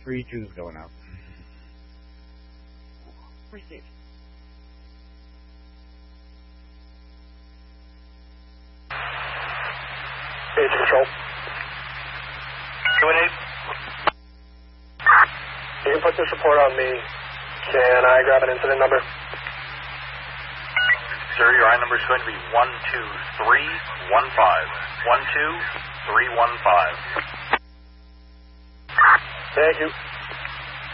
3-2's going out. Receive. Page control. 218. You can put this report on me. Can I grab an incident number? Sir, your I number is going to be 12315. 12315. Thank you.